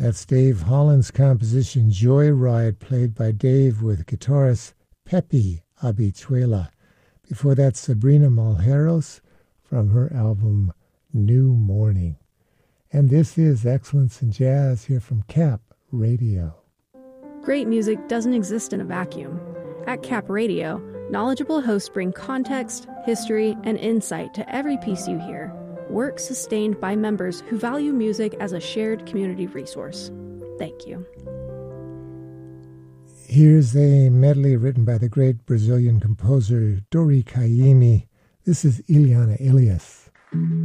That's Dave Holland's composition Joyride, played by Dave with guitarist Pepe Habichuela. Before that, Sabrina Malheiros from her album New Morning. And this is Excellence in Jazz here from CAP Radio. Great music doesn't exist in a vacuum. At CAP Radio, knowledgeable hosts bring context, history, and insight to every piece you hear. Work sustained by members who value music as a shared community resource. Thank you. Here's a medley written by the great Brazilian composer Dori Caymmi. This is Ileana Elias.